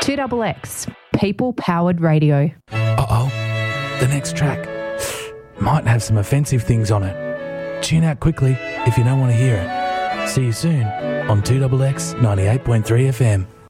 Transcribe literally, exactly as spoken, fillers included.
two X X, people-powered radio. Uh-oh, the next track might have some offensive things on it. Tune out quickly if you don't want to hear it. See you soon on two X X ninety-eight point three F M.